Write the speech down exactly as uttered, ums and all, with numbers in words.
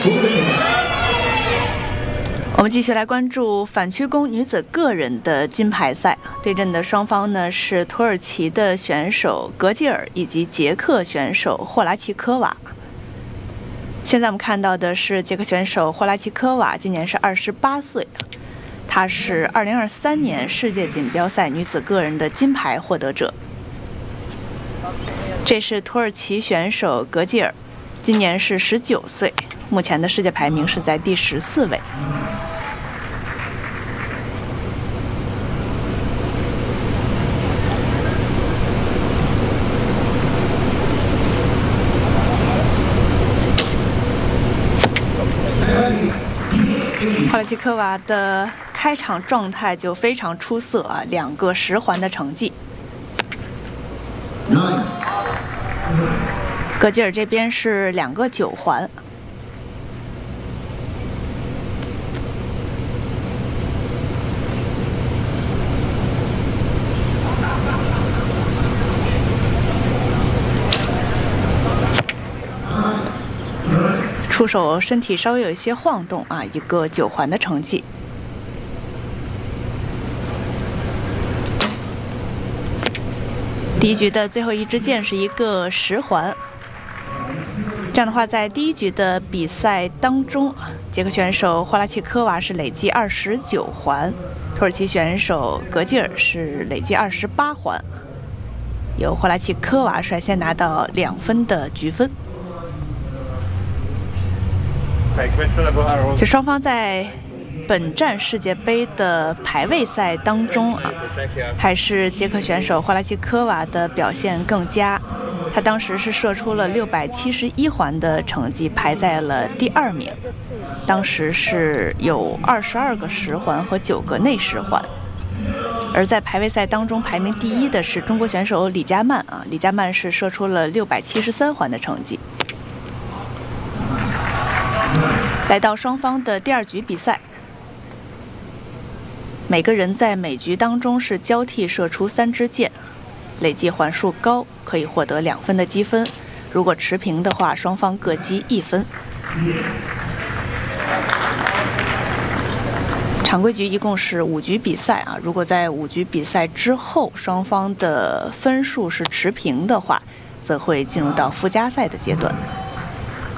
我们继续来关注反曲弓女子个人的金牌赛，对阵的双方呢是土耳其的选手格吉尔以及捷克选手霍拉奇科娃。现在我们看到的是捷克选手霍拉奇科娃，今年是二十八岁，她是二零二三年世界锦标赛女子个人的金牌获得者。这是土耳其选手格吉尔，今年是十九岁，目前的世界排名是在第十四位。霍拉奇科娃的开场状态就非常出色啊，两个十环的成绩。格吉尔这边是两个九环。出手身体稍微有一些晃动啊，一个九环的成绩。第一局的最后一支箭是一个十环，这样的话，在第一局的比赛当中，捷克选手霍拉奇科娃是累计二十九环，土耳其选手格吉尔是累计二十八环，由霍拉奇科娃率先拿到两分的局分。这双方在本站世界杯的排位赛当中啊，还是捷克选手霍拉奇科娃的表现更佳。他当时是射出了六百七十一环的成绩，排在了第二名。当时是有二十二个十环和九个内十环。而在排位赛当中排名第一的是中国选手李佳曼啊，李佳曼是射出了六百七十三环的成绩。来到双方的第二局比赛，每个人在每局当中是交替射出三支箭，累计环数高可以获得两分的积分，如果持平的话，双方各积一分。常规局一共是五局比赛啊，如果在五局比赛之后双方的分数是持平的话，则会进入到附加赛的阶段。